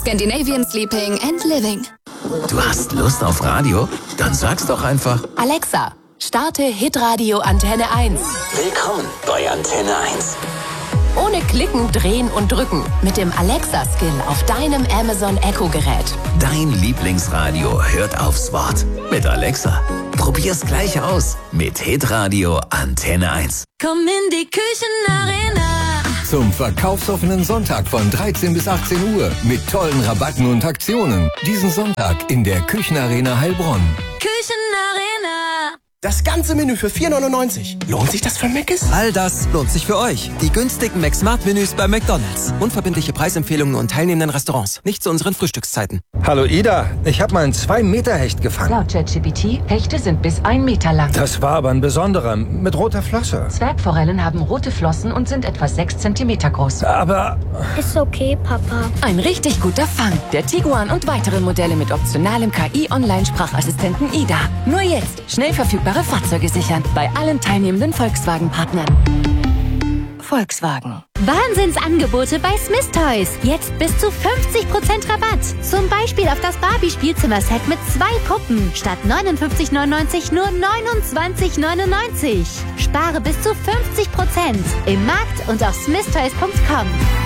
Scandinavian Sleeping and Living. Du hast Lust auf Radio? Dann sag's doch einfach. Alexa, starte Hitradio Antenne 1. Willkommen bei Antenne 1. Ohne Klicken, Drehen und Drücken. Mit dem Alexa-Skill auf deinem Amazon Echo-Gerät. Dein Lieblingsradio hört aufs Wort. Mit Alexa. Probier's gleich aus. Mit Hitradio Antenne 1. Komm in die Küchenarena. Zum verkaufsoffenen Sonntag von 13 bis 18 Uhr mit tollen Rabatten und Aktionen. Diesen Sonntag in der Küchenarena Heilbronn. Küchenarena. Das ganze Menü für 4,99. Lohnt sich das für Mc's? All das lohnt sich für euch. Die günstigen McSmart-Menüs bei McDonald's. Unverbindliche Preisempfehlungen und teilnehmenden Restaurants. Nicht zu unseren Frühstückszeiten. Hallo Ida, ich habe mal einen 2-Meter-Hecht gefangen. Laut ChatGPT, Hechte sind bis 1 Meter lang. Das war aber ein besonderer, mit roter Flosse. Zwergforellen haben rote Flossen und sind etwa 6 Zentimeter groß. Aber... Ist okay, Papa. Ein richtig guter Fang. Der Tiguan und weitere Modelle mit optionalem KI-Online-Sprachassistenten Ida. Nur jetzt. Schnell verfügbare Fahrzeuge sichern. Bei allen teilnehmenden Volkswagen-Partnern. Volkswagen. Wahnsinnsangebote bei Smith Toys. Jetzt bis zu 50% Rabatt. Zum Beispiel auf das Barbie-Spielzimmer-Set mit 2 Puppen. Statt 59,99 nur 29,99. Spare bis zu 50% im Markt und auf smithtoys.com.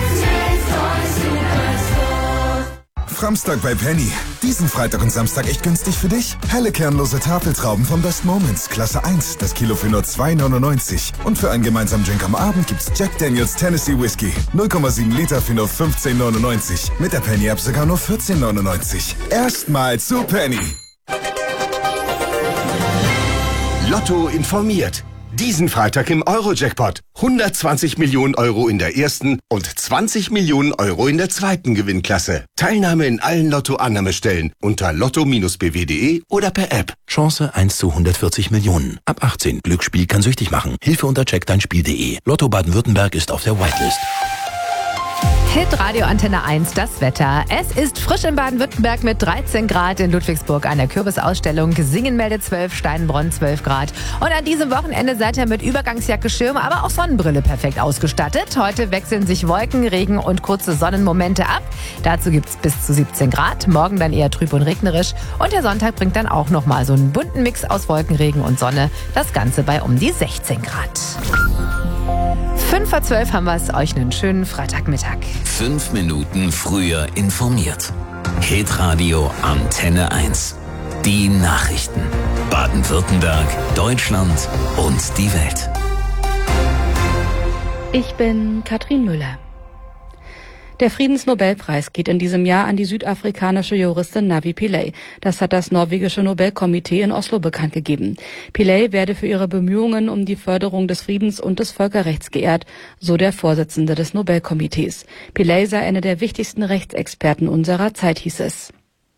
Framstag bei Penny. Diesen Freitag und Samstag echt günstig für dich. Helle kernlose Tafeltrauben von Best Moments, Klasse 1, das Kilo für nur 2,99. Und für einen gemeinsamen Drink am Abend gibt's Jack Daniels Tennessee Whiskey. 0,7 Liter für nur 15,99. Mit der Penny-App sogar nur 14,99. Erstmal zu Penny. Lotto informiert. Diesen Freitag im Euro-Jackpot. 120 Millionen Euro in der ersten und 20 Millionen Euro in der zweiten Gewinnklasse. Teilnahme in allen Lotto-Annahmestellen unter lotto-bw.de oder per App. Chance 1 zu 140 Millionen. Ab 18. Glücksspiel kann süchtig machen. Hilfe unter checkdeinspiel.de. Lotto Baden-Württemberg ist auf der Whitelist. Hitradio Antenne 1, das Wetter. Es ist frisch in Baden-Württemberg mit 13 Grad, in Ludwigsburg an der Kürbisausstellung. Singen meldet 12, Steinbronn 12 Grad. Und an diesem Wochenende seid ihr mit Übergangsjacke, Schirm, aber auch Sonnenbrille perfekt ausgestattet. Heute wechseln sich Wolken, Regen und kurze Sonnenmomente ab. Dazu gibt's bis zu 17 Grad. Morgen dann eher trüb und regnerisch. Und der Sonntag bringt dann auch nochmal so einen bunten Mix aus Wolken, Regen und Sonne. Das Ganze bei um die 16 Grad. 11:05 haben wir es. Euch einen schönen Freitagmittag. 5 Minuten früher informiert. Hitradio Antenne 1. Die Nachrichten. Baden-Württemberg, Deutschland und die Welt. Ich bin Katrin Müller. Der Friedensnobelpreis geht in diesem Jahr an die südafrikanische Juristin Navi Pillay. Das hat das norwegische Nobelkomitee in Oslo bekannt gegeben. Pillay werde für ihre Bemühungen um die Förderung des Friedens und des Völkerrechts geehrt, so der Vorsitzende des Nobelkomitees. Pillay sei eine der wichtigsten Rechtsexperten unserer Zeit, hieß es.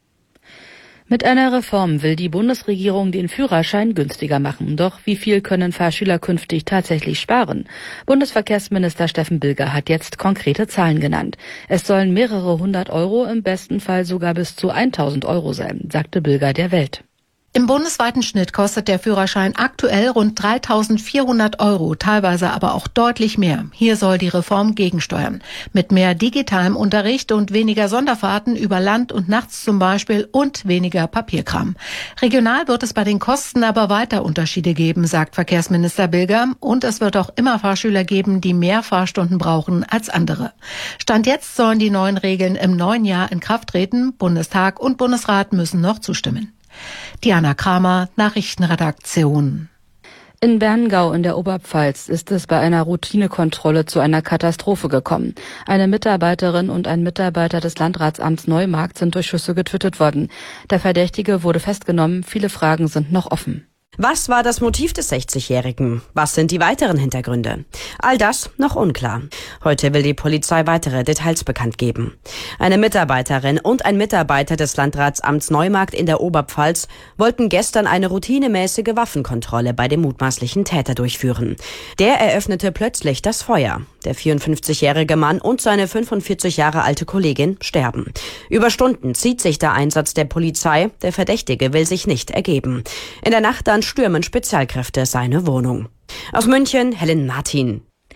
Mit einer Reform will die Bundesregierung den Führerschein günstiger machen. Doch wie viel können Fahrschüler künftig tatsächlich sparen? Bundesverkehrsminister Steffen Bilger hat jetzt konkrete Zahlen genannt. Es sollen mehrere 100 Euro, im besten Fall sogar bis zu 1.000 Euro sein, sagte Bilger der Welt. Im bundesweiten Schnitt kostet der Führerschein aktuell rund 3.400 Euro, teilweise aber auch deutlich mehr. Hier soll die Reform gegensteuern. Mit mehr digitalem Unterricht und weniger Sonderfahrten über Land und nachts zum Beispiel und weniger Papierkram. Regional wird es bei den Kosten aber weiter Unterschiede geben, sagt Verkehrsminister Bilger. Und es wird auch immer Fahrschüler geben, die mehr Fahrstunden brauchen als andere. Stand jetzt sollen die neuen Regeln im neuen Jahr in Kraft treten. Bundestag und Bundesrat müssen noch zustimmen. Diana Kramer, Nachrichtenredaktion. In Berngau in der Oberpfalz ist es bei einer Routinekontrolle zu einer Katastrophe gekommen. Eine Mitarbeiterin und ein Mitarbeiter des Landratsamts Neumarkt sind durch Schüsse getötet worden. Der Verdächtige wurde festgenommen. Viele Fragen sind noch offen. Was war das Motiv des 60-Jährigen? Was sind die weiteren Hintergründe? All das noch unklar. Heute will die Polizei weitere Details bekannt geben. Eine Mitarbeiterin und ein Mitarbeiter des Landratsamts Neumarkt in der Oberpfalz wollten gestern eine routinemäßige Waffenkontrolle bei dem mutmaßlichen Täter durchführen. Der eröffnete plötzlich das Feuer. Der 54-jährige Mann und seine 45 Jahre alte Kollegin sterben. Über Stunden zieht sich der Einsatz der Polizei. Der Verdächtige will sich nicht ergeben. In der Nacht dann stürmen Spezialkräfte seine Wohnung. Aus München, Helen Martin.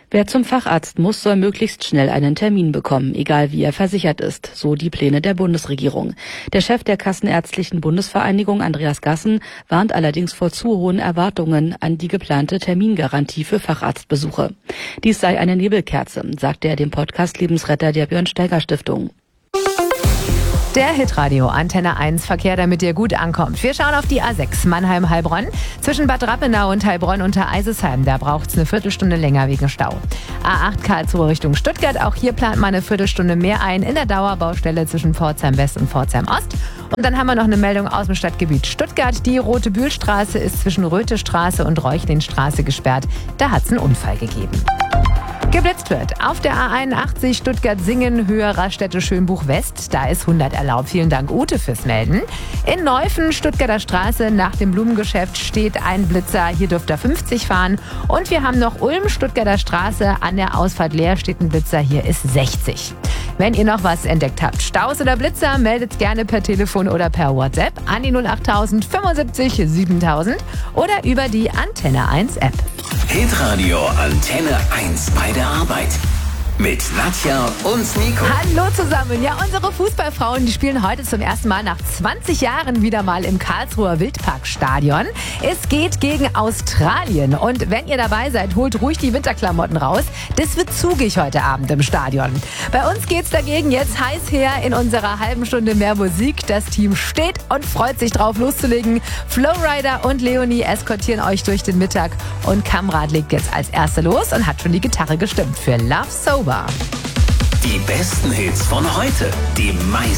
Wer zum Facharzt muss, soll möglichst schnell einen Termin bekommen, egal wie er versichert ist, so die Pläne der Bundesregierung. Der Chef der Kassenärztlichen Bundesvereinigung, Andreas Gassen, warnt allerdings vor zu hohen Erwartungen an die geplante Termingarantie für Facharztbesuche. Dies sei eine Nebelkerze, sagte er dem Podcast Lebensretter der Björn-Steiger-Stiftung. Der Hitradio Antenne 1 Verkehr, damit ihr gut ankommt. Wir schauen auf die A6 Mannheim-Heilbronn. Zwischen Bad Rappenau und Heilbronn unter Eisesheim, da braucht es eine Viertelstunde länger wegen Stau. A8 Karlsruhe Richtung Stuttgart, auch hier plant man eine Viertelstunde mehr ein in der Dauerbaustelle zwischen Pforzheim West und Pforzheim Ost. Und dann haben wir noch eine Meldung aus dem Stadtgebiet Stuttgart. Die Rote Bühlstraße ist zwischen Röthestraße und Reuchlinstraße gesperrt. Da hat es einen Unfall gegeben. Geblitzt wird auf der A81 Stuttgart-Singen, Höhe Raststätte-Schönbuch-West. Da ist 100 erlaubt. Vielen Dank, Ute, fürs Melden. In Neufen, Stuttgarter Straße, nach dem Blumengeschäft steht ein Blitzer. Hier dürft ihr 50 fahren. Und wir haben noch Ulm, Stuttgarter Straße. An der Ausfahrt Leer steht ein Blitzer. Hier ist 60. Wenn ihr noch was entdeckt habt, Staus oder Blitzer, meldet gerne per Telefon oder per WhatsApp an die 08000 75 7000 oder über die Antenne 1 App. Hitradio Antenne 1 bei der Arbeit. Mit Nadja und Nico. Hallo zusammen. Ja, unsere Fußballfrauen, die spielen heute zum ersten Mal nach 20 Jahren wieder mal im Karlsruher Wildparkstadion. Es geht gegen Australien. Und wenn ihr dabei seid, holt ruhig die Winterklamotten raus. Das wird zugig heute Abend im Stadion. Bei uns geht's dagegen jetzt heiß her in unserer halben Stunde mehr Musik. Das Team steht und freut sich drauf loszulegen. Flowrider und Leonie eskortieren euch durch den Mittag. Und Kamrat legt jetzt als Erste los und hat schon die Gitarre gestimmt für Love Sober. Die besten Hits von heute, die meisten